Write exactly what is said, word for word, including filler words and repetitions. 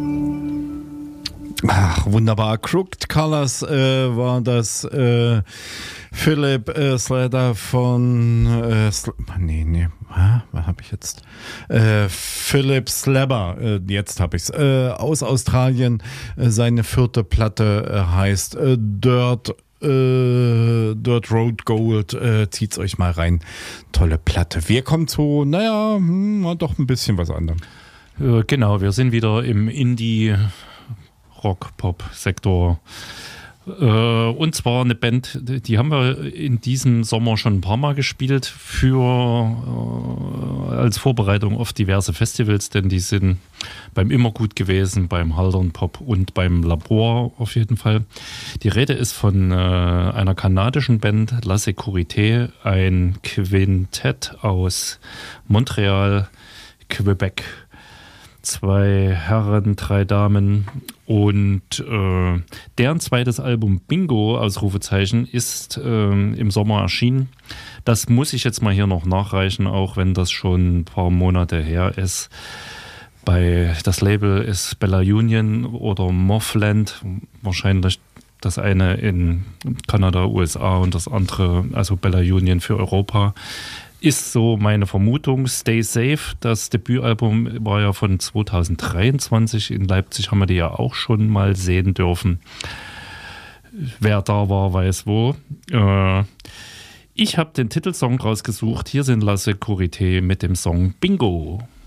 Ach, wunderbar. Crooked Colors äh, war das äh, Philip äh, Slater von äh, Sl- nee, nee, ah, was habe ich jetzt? Äh, Philip Slabber, äh, jetzt habe ich's. Äh, aus Australien. Äh, seine vierte Platte äh, heißt äh, Dirt äh, Dirt Road Gold. Äh, zieht's euch mal rein. Tolle Platte. Wir kommen zu, naja, hm, doch ein bisschen was anderem. Äh, genau, wir sind wieder im Indie Rock-Pop-Sektor. Äh, und zwar eine Band, die haben wir in diesem Sommer schon ein paar Mal gespielt für äh, als Vorbereitung auf diverse Festivals, denn die sind beim Immergut gewesen, beim Haldern Pop und beim Labor auf jeden Fall. Die Rede ist von äh, einer kanadischen Band, La Sécurité, ein Quintett aus Montreal, Quebec. Zwei Herren, drei Damen und äh, deren zweites Album Bingo, Ausrufezeichen, ist äh, im Sommer erschienen. Das muss ich jetzt mal hier noch nachreichen, auch wenn das schon ein paar Monate her ist. Bei, das Label ist Bella Union oder Mothland, wahrscheinlich das eine in Kanada, U S A und das andere, also Bella Union für Europa. Ist so meine Vermutung. Stay Safe, das Debütalbum war ja von zwanzig dreiundzwanzig. In Leipzig haben wir die ja auch schon mal sehen dürfen. Wer da war, weiß wo. Äh, ich habe den Titelsong rausgesucht. Hier sind La Sécurité mit dem Song Bingo.